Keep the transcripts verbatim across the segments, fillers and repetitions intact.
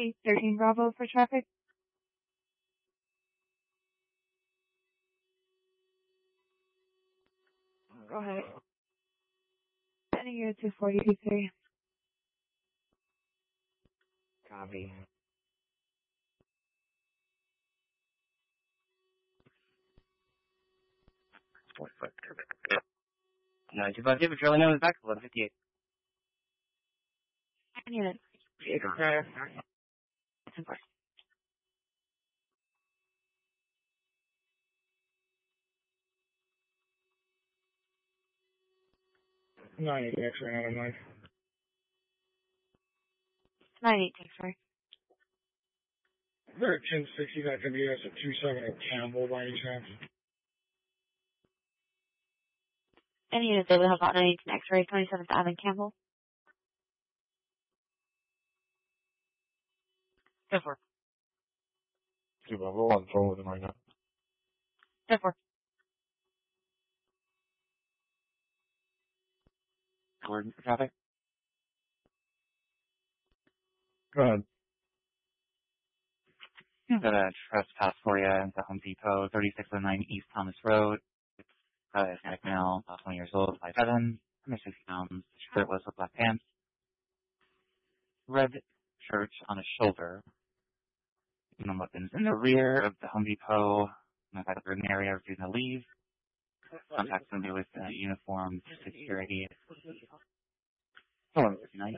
eight thirteen Bravo for traffic. Go ahead. Sending you to four two three. Copy. No, two five two, patrolling on the back, eleven fifty-eight. Nine units. Nine eight X-ray out of nine. Nine eight X-ray. They're at ten sixty, that could be us at two seven at Campbell by any chance. Any units they will have about nine eighteen X-ray, twenty-seventh Avenue Campbell. Go for. Two Bravo, we're on the phone with him right now. Go for. Gordon for traffic. Go ahead. Got a trespass for you at the Home Depot, thirty-six oh nine East Thomas Road. Uh, Hispanic male, about twenty years old, five seven, one hundred sixty pounds, shirtless with black pants, red shirt on his shoulder, no weapons in the rear of the Home Depot. I've had an area refusing to leave. Contact somebody with uh, uniformed security. one fifty-nine.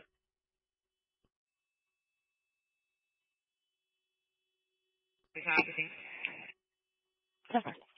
Go for.